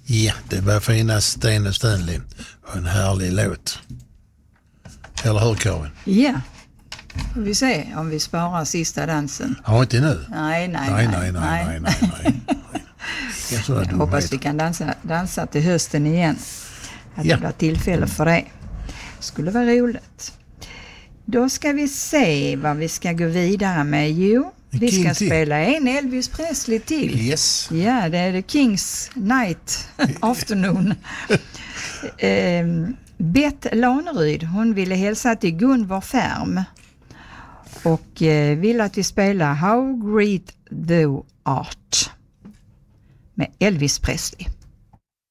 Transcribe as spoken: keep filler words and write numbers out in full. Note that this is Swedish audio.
Ja, det var finnas Sten och Stanley och en härlig låt. Eller hur, Karin? Ja, får vi se om vi sparar sista dansen. Ja, inte nu. Nej, nej, Nej, nej. nej, nej, nej, nej, nej, nej. Jag, tror att Jag du hoppas vet. vi kan dansa, dansa till hösten igen. Att Ja. det blir tillfälle för det. Skulle vara roligt. Då ska vi se vad vi ska gå vidare med. Jo, vi ska King till. spela en Elvis Presley till. Yes. Ja, det är The King's Night Afternoon. eh, Bett Laneryd, hon ville hälsa till Gunvor Färm och eh, vill att vi spelar How Great Thou Art med Elvis Presley.